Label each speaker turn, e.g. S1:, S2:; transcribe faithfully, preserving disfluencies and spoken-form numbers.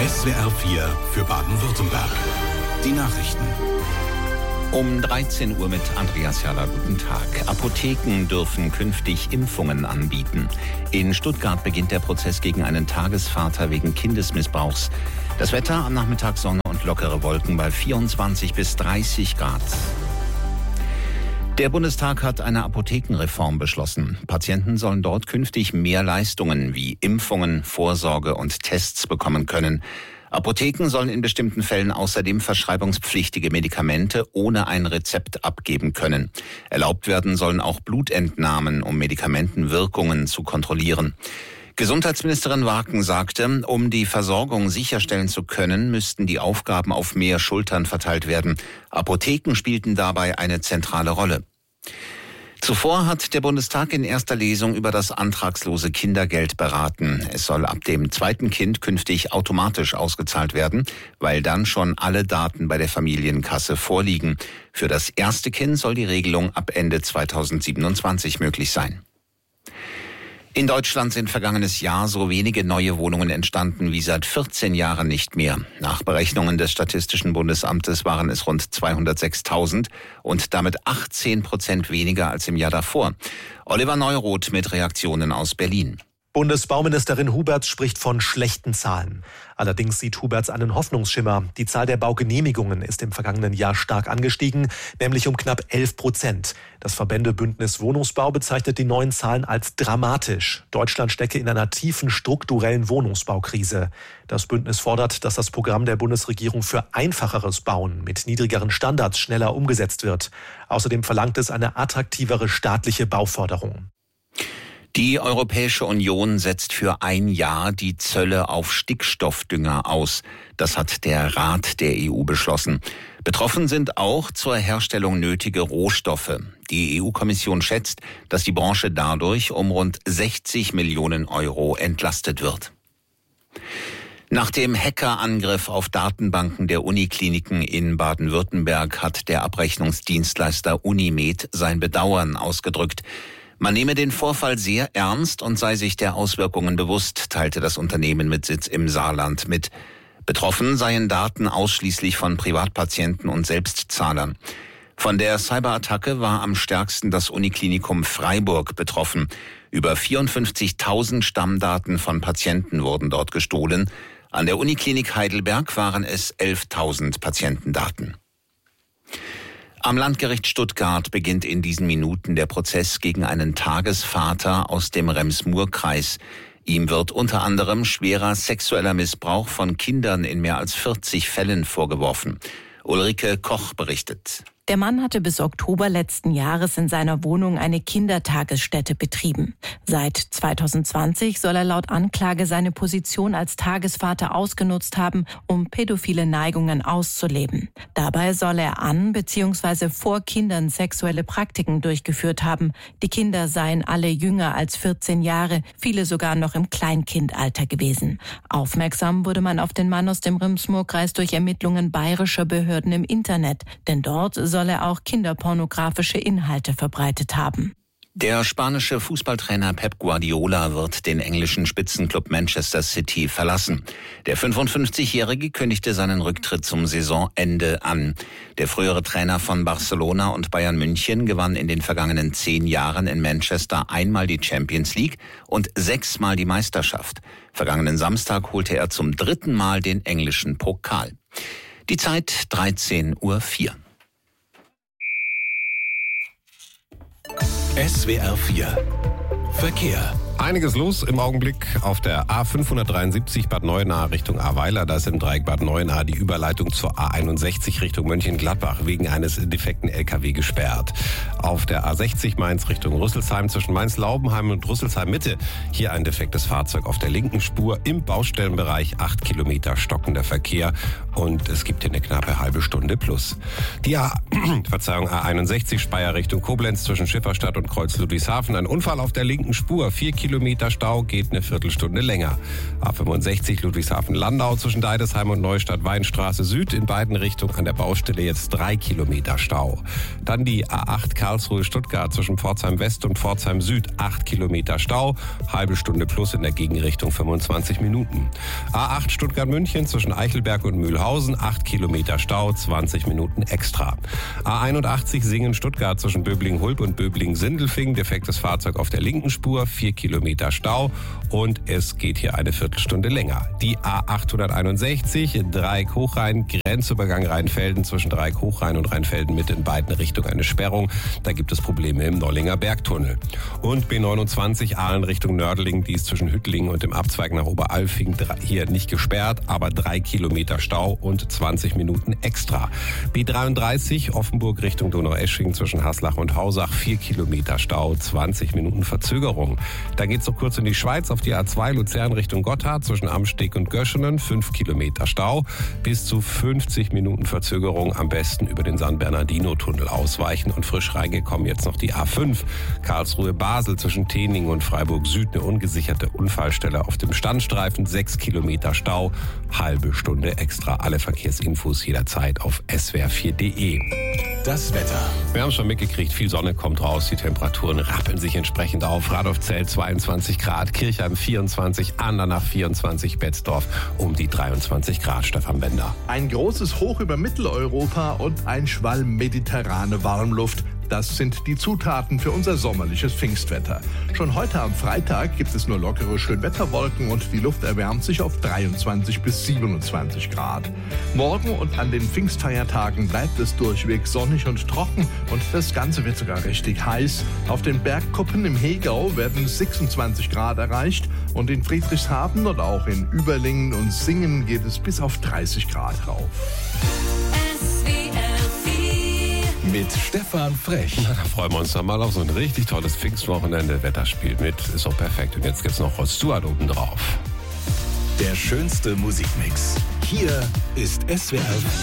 S1: S W R vier für Baden-Württemberg. Die Nachrichten.
S2: Um dreizehn Uhr mit Andreas Jalla, guten Tag. Apotheken dürfen künftig Impfungen anbieten. In Stuttgart beginnt der Prozess gegen einen Tagesvater wegen Kindesmissbrauchs. Das Wetter am Nachmittag Sonne und lockere Wolken bei vierundzwanzig bis dreißig Grad. Der Bundestag hat eine Apothekenreform beschlossen. Patienten sollen dort künftig mehr Leistungen wie Impfungen, Vorsorge und Tests bekommen können. Apotheken sollen in bestimmten Fällen außerdem verschreibungspflichtige Medikamente ohne ein Rezept abgeben können. Erlaubt werden sollen auch Blutentnahmen, um Medikamentenwirkungen zu kontrollieren. Gesundheitsministerin Warken sagte, um die Versorgung sicherstellen zu können, müssten die Aufgaben auf mehr Schultern verteilt werden. Apotheken spielten dabei eine zentrale Rolle. Zuvor hat der Bundestag in erster Lesung über das antragslose Kindergeld beraten. Es soll ab dem zweiten Kind künftig automatisch ausgezahlt werden, weil dann schon alle Daten bei der Familienkasse vorliegen. Für das erste Kind soll die Regelung ab Ende zweitausendsiebenundzwanzig möglich sein. In Deutschland sind vergangenes Jahr so wenige neue Wohnungen entstanden wie seit vierzehn Jahren nicht mehr. Nach Berechnungen des Statistischen Bundesamtes waren es rund zweihundertsechstausend und damit achtzehn Prozent weniger als im Jahr davor. Oliver Neuroth mit Reaktionen aus Berlin.
S3: Bundesbauministerin Huberts spricht von schlechten Zahlen. Allerdings sieht Huberts einen Hoffnungsschimmer. Die Zahl der Baugenehmigungen ist im vergangenen Jahr stark angestiegen, nämlich um knapp elf Prozent. Das Verbändebündnis Wohnungsbau bezeichnet die neuen Zahlen als dramatisch. Deutschland stecke in einer tiefen strukturellen Wohnungsbaukrise. Das Bündnis fordert, dass das Programm der Bundesregierung für einfacheres Bauen mit niedrigeren Standards schneller umgesetzt wird. Außerdem verlangt es eine attraktivere staatliche Bauförderung.
S2: Die Europäische Union setzt für ein Jahr die Zölle auf Stickstoffdünger aus. Das hat der Rat der E U beschlossen. Betroffen sind auch zur Herstellung nötige Rohstoffe. Die E U-Kommission schätzt, dass die Branche dadurch um rund sechzig Millionen Euro entlastet wird. Nach dem Hackerangriff auf Datenbanken der Unikliniken in Baden-Württemberg hat der Abrechnungsdienstleister Unimed sein Bedauern ausgedrückt. Man nehme den Vorfall sehr ernst und sei sich der Auswirkungen bewusst, teilte das Unternehmen mit Sitz im Saarland mit. Betroffen seien Daten ausschließlich von Privatpatienten und Selbstzahlern. Von der Cyberattacke war am stärksten das Uniklinikum Freiburg betroffen. Über vierundfünfzigtausend Stammdaten von Patienten wurden dort gestohlen. An der Uniklinik Heidelberg waren es elftausend Patientendaten. Am Landgericht Stuttgart beginnt in diesen Minuten der Prozess gegen einen Tagesvater aus dem Rems-Murr-Kreis. Ihm wird unter anderem schwerer sexueller Missbrauch von Kindern in mehr als vierzig Fällen vorgeworfen. Ulrike Koch berichtet.
S4: Der Mann hatte bis Oktober letzten Jahres in seiner Wohnung eine Kindertagesstätte betrieben. Seit zweitausendzwanzig soll er laut Anklage seine Position als Tagesvater ausgenutzt haben, um pädophile Neigungen auszuleben. Dabei soll er an bzw. vor Kindern sexuelle Praktiken durchgeführt haben. Die Kinder seien alle jünger als vierzehn Jahre, viele sogar noch im Kleinkindalter gewesen. Aufmerksam wurde man auf den Mann aus dem Rems-Murr-Kreis durch Ermittlungen bayerischer Behörden im Internet, denn dort soll er auch kinderpornografische Inhalte verbreitet haben.
S2: Der spanische Fußballtrainer Pep Guardiola wird den englischen Spitzenklub Manchester City verlassen. Der fünfundfünfzigjährige kündigte seinen Rücktritt zum Saisonende an. Der frühere Trainer von Barcelona und Bayern München gewann in den vergangenen zehn Jahren in Manchester einmal die Champions League und sechsmal die Meisterschaft. Vergangenen Samstag holte er zum dritten Mal den englischen Pokal. Die Zeit dreizehn Uhr vier.
S1: S W R vier Verkehr.
S5: Einiges los im Augenblick auf der A fünfhundertdreiundsiebzig Bad Neuenahr Richtung Ahrweiler. Da ist im Dreieck Bad Neuenahr die Überleitung zur A einundsechzig Richtung Mönchengladbach wegen eines defekten L K W gesperrt. Auf der A sechzig Mainz Richtung Rüsselsheim zwischen Mainz-Laubenheim und Rüsselsheim-Mitte. Hier ein defektes Fahrzeug auf der linken Spur im Baustellenbereich. Acht Kilometer stockender Verkehr und es gibt hier eine knappe halbe Stunde plus. Die A, Verzeihung, A einundsechzig Speyer Richtung Koblenz zwischen Schifferstadt und Kreuz Ludwigshafen. Ein Unfall auf der linken Spur. Vier Kilometer Stau, geht eine Viertelstunde länger. A fünfundsechzig Ludwigshafen-Landau zwischen Deidesheim und Neustadt Weinstraße Süd in beiden Richtungen an der Baustelle jetzt drei Kilometer Stau. Dann die A acht Karlsruhe-Stuttgart zwischen Pforzheim West und Pforzheim Süd acht Kilometer Stau, halbe Stunde plus in der Gegenrichtung fünfundzwanzig Minuten. A acht Stuttgart-München zwischen Eichelberg und Mühlhausen, acht Kilometer Stau, zwanzig Minuten extra. A einundachtzig Singen-Stuttgart zwischen Böblingen-Hulb und Böblingen-Sindelfingen, defektes Fahrzeug auf der linken Spur, vier Kilometer Stau und es geht hier eine Viertelstunde länger. Die A achthunderteinundsechzig Dreieck-Hochrhein, Grenzübergang Rheinfelden zwischen Dreieck-Hochrhein und Rheinfelden mit in beiden Richtungen eine Sperrung. Da gibt es Probleme im Nollinger Bergtunnel. Und B neunundzwanzig Aalen Richtung Nördlingen, die ist zwischen Hüttlingen und dem Abzweig nach Oberalfing hier nicht gesperrt, aber drei Kilometer Stau und zwanzig Minuten extra. B dreiunddreißig Offenburg Richtung Donaueschingen zwischen Haslach und Hausach, vier Kilometer Stau, zwanzig Minuten Verzögerung. Da geht's so kurz in die Schweiz auf die A zwei Luzern Richtung Gotthard zwischen Amsteg und Göschenen, fünf Kilometer Stau, bis zu fünfzig Minuten Verzögerung, am besten über den San Bernardino-Tunnel ausweichen. Und frisch reingekommen jetzt noch die A fünf Karlsruhe-Basel zwischen Tening und Freiburg-Süd, eine ungesicherte Unfallstelle auf dem Standstreifen, sechs Kilometer Stau, halbe Stunde extra. Alle Verkehrsinfos jederzeit auf S W R vier punkt de.
S1: Das Wetter.
S5: Wir haben schon mitgekriegt, viel Sonne kommt raus, die Temperaturen rappeln sich entsprechend auf. Radolfzell zweiundzwanzig Grad, Kirchheim vierundzwanzig, Andernach vierundzwanzig, Betzdorf um die dreiundzwanzig Grad, Stefan Bender.
S6: Ein großes Hoch über Mitteleuropa und ein Schwall mediterrane Warmluft. Das sind die Zutaten für unser sommerliches Pfingstwetter. Schon heute am Freitag gibt es nur lockere Schönwetterwolken und die Luft erwärmt sich auf dreiundzwanzig bis siebenundzwanzig Grad. Morgen und an den Pfingstfeiertagen bleibt es durchweg sonnig und trocken und das Ganze wird sogar richtig heiß. Auf den Bergkuppen im Hegau werden sechsundzwanzig Grad erreicht und in Friedrichshafen und auch in Überlingen und Singen geht es bis auf dreißig Grad rauf.
S1: Mit Stefan Frech.
S5: Na, da freuen wir uns dann mal auf so ein richtig tolles Pfingstwochenende. Wetter spielt mit, ist auch perfekt. Und jetzt gibt's noch Rod Stewart oben drauf.
S1: Der schönste Musikmix. Hier ist S W R vier.